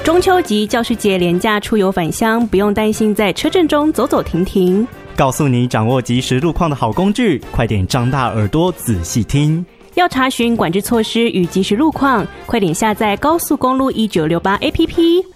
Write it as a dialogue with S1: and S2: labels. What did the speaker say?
S1: 中秋及教师节连假出游返乡，不用担心在车阵中走走停停。
S2: 告诉你掌握即时路况的好工具，快点张大耳朵仔细听。
S1: 要查询管制措施与即时路况，快点下载高速公路1968 APP。